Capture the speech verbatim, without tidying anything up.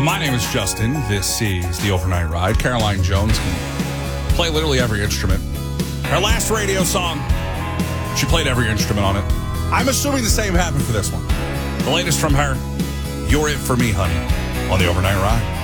My name is Justin. This is the Overnight Ride. Caroline Jones can play literally every instrument. Her last radio song, she played every instrument on it. I'm assuming the same happened for this one. The latest from her, You're It For Me, Honey, on the Overnight Ride.